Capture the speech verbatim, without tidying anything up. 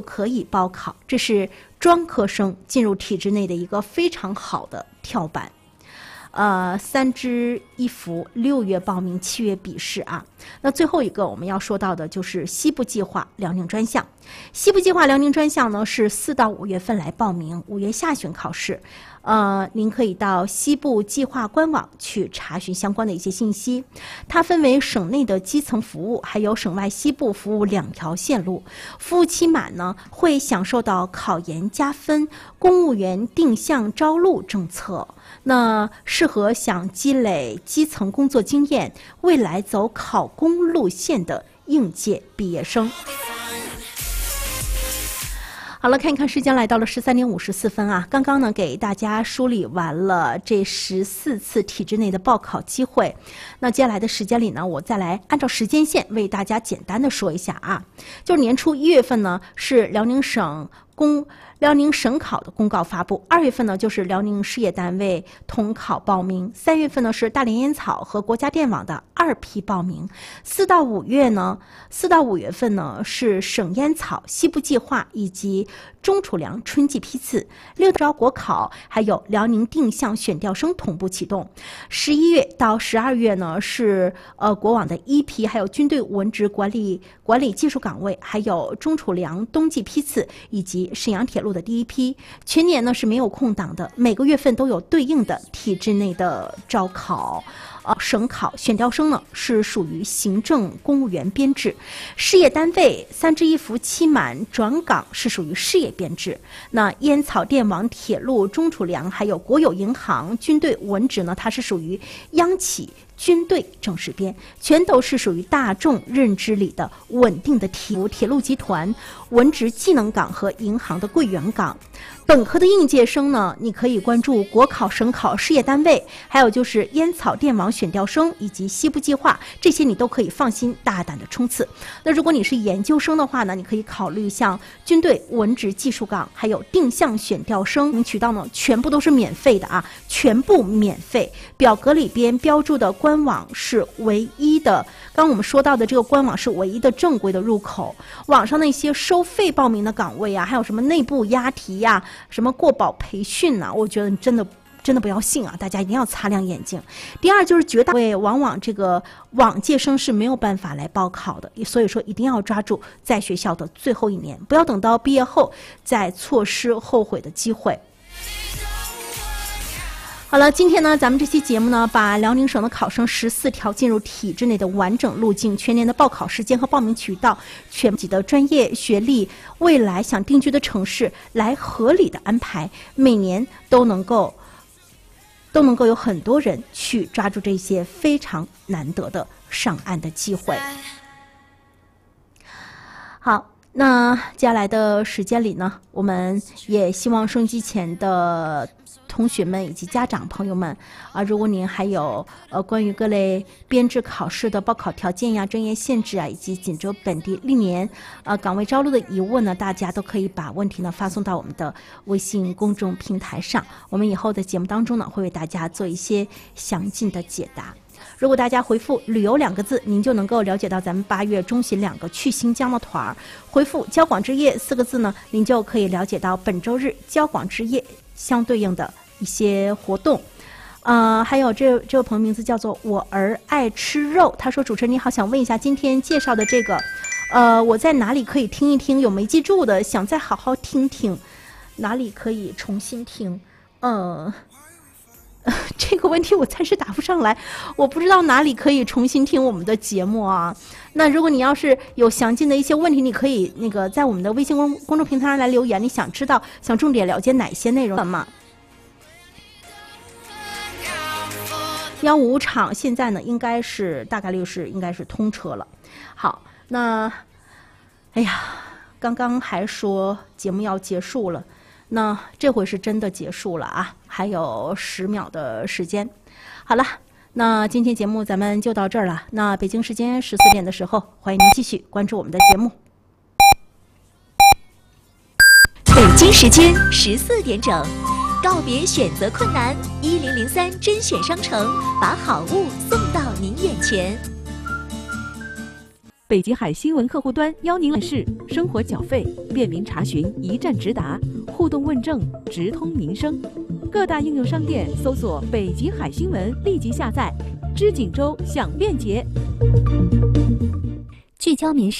可以报考，这是专科生进入体制内的一个非常好的跳板。呃，三支一扶，六月报名，七月笔试啊。那最后一个我们要说到的就是西部计划辽宁专项。西部计划辽宁专项呢是四到五月份来报名，五月下旬考试。呃，您可以到西部计划官网去查询相关的一些信息。它分为省内的基层服务，还有省外西部服务两条线路。服务期满呢，会享受到考研加分、公务员定向招录政策。那适合想积累基层工作经验、未来走考公路线的应届毕业生。好了，看一看时间，来到了十三点五十四分啊！刚刚呢，给大家梳理完了这十四次体制内的报考机会。那接下来的时间里呢，我再来按照时间线为大家简单的说一下啊。就是年初一月份呢，是辽宁省公辽宁省考的公告发布，二月份呢就是辽宁事业单位统考报名，三月份呢是大连烟草和国家电网的二批报名，四到五月呢，四到五月份呢是省烟草、西部计划以及中储粮春季批次，六招国考还有辽宁定向选调生同步启动，十一月到十二月呢是呃国网的一批，还有军队文职管理管理技术岗位，还有中储粮冬季批次以及沈阳铁路的第一批，全年呢是没有空档的，每个月份都有对应的体制内的招考。呃，省考选调生呢是属于行政公务员编制，事业单位三支一扶期满转岗是属于事业编制。那烟草、电网、铁路、中储粮还有国有银行、军队文职呢，它是属于央企。军队正式编，全都是属于大众认知里的稳定的铁路铁路集团、文职技能岗和银行的柜员岗。本科的应届生呢，你可以关注国考、省考、事业单位，还有就是烟草、电网选调生以及西部计划，这些你都可以放心大胆的冲刺。那如果你是研究生的话呢，你可以考虑像军队文职技术岗，还有定向选调生渠道呢，全部都是免费的啊，全部免费。表格里边标注的官网是唯一的，刚刚我们说到的这个官网是唯一的正规的入口。网上那些收费报名的岗位啊，还有什么内部押题呀、啊、什么过保培训啊，我觉得真的真的不要信啊，大家一定要擦亮眼睛。第二就是绝大位往往这个往届生是没有办法来报考的，所以说一定要抓住在学校的最后一年，不要等到毕业后再错失后悔的机会。好了，今天呢，咱们这期节目呢，把辽宁省的考生十四条进入体制内的完整路径、全年的报考时间和报名渠道、全级的专业学历、未来想定居的城市来合理的安排，每年都能够都能够有很多人去抓住这些非常难得的上岸的机会。好。那接下来的时间里呢，我们也希望收音机前的同学们以及家长朋友们啊，如果您还有呃关于各类编制考试的报考条件呀、专业限制啊，以及锦州本地历年呃岗位招录的疑问呢，大家都可以把问题呢发送到我们的微信公众平台上，我们以后的节目当中呢会为大家做一些详尽的解答。如果大家回复旅游两个字，您就能够了解到咱们八月中旬两个去新疆的团儿。回复交广之夜四个字呢，您就可以了解到本周日交广之夜相对应的一些活动。呃，还有这这位朋友名字叫做我儿爱吃肉，他说主持人你好，想问一下今天介绍的这个，呃，我在哪里可以听一听？有没记住的，想再好好听听，哪里可以重新听？呃。这个问题我暂时答不上来，我不知道哪里可以重新听我们的节目啊。那如果你要是有详尽的一些问题，你可以那个在我们的微信公公众平台上来留言，你想知道想重点了解哪些内容吗？幺五厂现在呢应该是大概率是应该是通车了。好，那哎呀，刚刚还说节目要结束了。那这回是真的结束了啊，还有十秒的时间。好了，那今天节目咱们就到这儿了。那北京时间十四点的时候，欢迎您继续关注我们的节目。 北京时间十四点整，告别选择困难，一零零三甄选商城把好物送到您眼前。 北极海新闻客户端邀您来试生活缴费，便民查询，一站直达，互动问政，直通民生。各大应用商店搜索“北极海新闻”，立即下载。知锦州享便捷， 聚焦民生。